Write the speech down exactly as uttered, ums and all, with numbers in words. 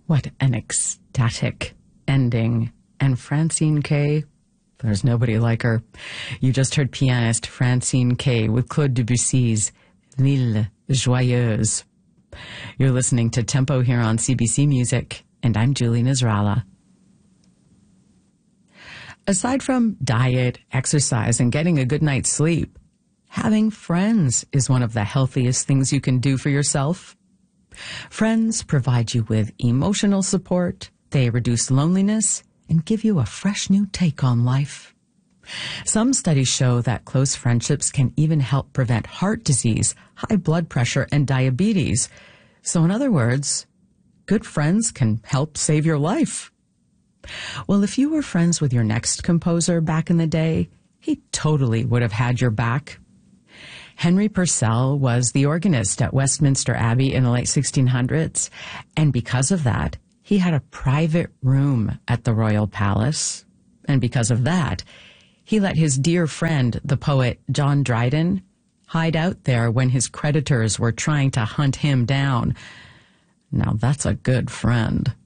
What an ecstatic ending. And Francine Kay, there's nobody like her. You just heard pianist Francine Kay with Claude Debussy's L'Île Joyeuse. You're listening to Tempo here on C B C Music, and I'm Julie Nasrallah. Aside from diet, exercise, and getting a good night's sleep, having friends is one of the healthiest things you can do for yourself. Friends provide you with emotional support, they reduce loneliness, and give you a fresh new take on life. Some studies show that close friendships can even help prevent heart disease, high blood pressure, and diabetes. So in other words, good friends can help save your life. Well, if you were friends with your next composer back in the day, he totally would have had your back. Henry Purcell was the organist at Westminster Abbey in the late sixteen hundreds, and because of that, he had a private room at the Royal Palace. And because of that, he let his dear friend, the poet John Dryden, hide out there when his creditors were trying to hunt him down. Now that's a good friend.